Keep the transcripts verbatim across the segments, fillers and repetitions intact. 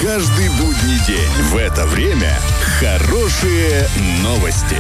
Каждый будний день в это время хорошие новости.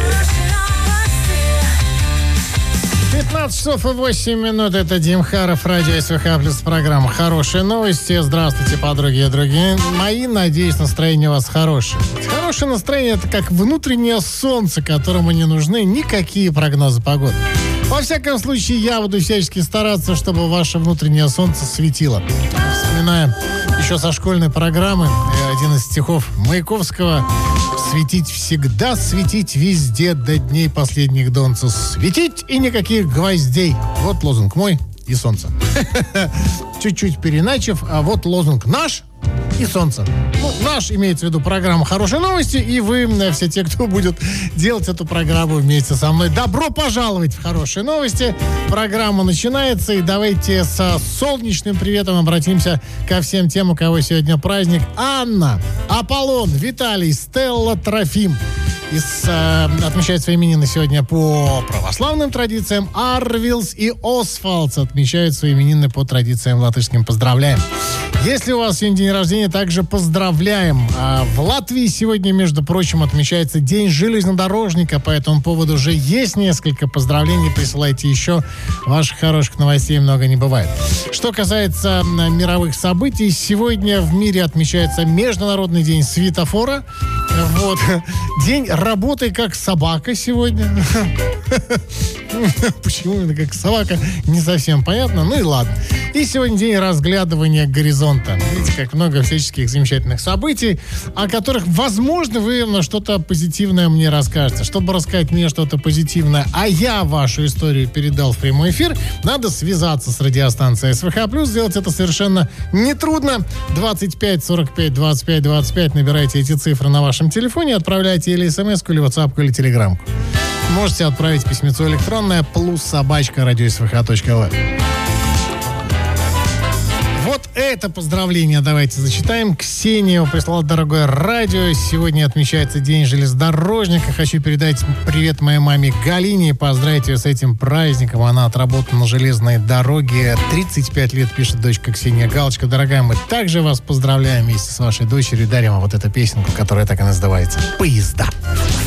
пятнадцать часов и восемь минут. Это Дим Харов, радио СВХ плюс программа «Хорошие новости». Здравствуйте, подруги и другие мои. Надеюсь, настроение у вас хорошее. Хорошее настроение – это как внутреннее солнце, которому не нужны никакие прогнозы погоды. Во всяком случае, я буду всячески стараться, чтобы ваше внутреннее солнце светило. Вспоминая еще со школьной программы один из стихов Маяковского: «Светить всегда, светить везде, до дней последних донца. Светить и никаких гвоздей». Вот лозунг мой и солнце. Чуть-чуть переначив, а вот лозунг наш и солнце. Ну, наш имеется в виду программа «Хорошие новости», и вы, все те, кто будет делать эту программу вместе со мной. Добро пожаловать в «Хорошие новости». Программа начинается, и давайте со солнечным приветом обратимся ко всем тем, у кого сегодня праздник. Анна, Аполлон, Виталий, Стелла, Трофим. Из, э, отмечают свои именины сегодня по православным традициям. Арвилс и Освальдс отмечают свои именины по традициям латышским. Поздравляем. Если у вас сегодня день рождения, также поздравляем. А в Латвии сегодня, между прочим, отмечается День железнодорожника. По этому поводу уже есть несколько поздравлений. Присылайте еще. Ваших хороших новостей много не бывает. Что касается мировых событий, сегодня в мире отмечается Международный день светофора. Вот. День работай как собака сегодня. Почему это как собака, не совсем понятно. Ну и ладно. И сегодня день разглядывания горизонта. Видите, как много всяческих замечательных событий, о которых, возможно, вы что-то позитивное мне расскажете. Чтобы рассказать мне что-то позитивное, а я вашу историю передал в прямой эфир, надо связаться с радиостанцией СВХ плюс. Сделать это совершенно нетрудно. двадцать пять сорок пять двадцать пять двадцать пять. Набирайте эти цифры на вашем телефоне, отправляйте или смс-ку, или ватсапку, или телеграммку. Можете отправить письмецо электронное плюс собачка радиосвх точка лв. Вот это поздравление давайте зачитаем. Ксения прислала: дорогое радио, сегодня отмечается День железнодорожника. Хочу передать привет моей маме Галине и поздравить ее с этим праздником. Она отработала на железной дороге тридцать пять лет, пишет дочка Ксения. Галочка, дорогая, мы также вас поздравляем вместе с вашей дочерью. Дарим вам вот эту песенку, которая так и называется «Поезда».